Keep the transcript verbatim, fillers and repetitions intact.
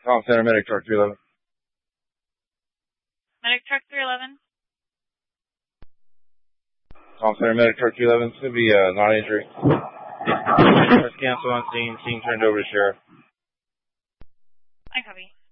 Tom Center, Medic Truck three eleven. Medic Truck three eleven. Tom Center, Medic Truck three eleven. It's going to be uh, non-injury. Press cancel on scene. Scene turned over to Sheriff. I copy.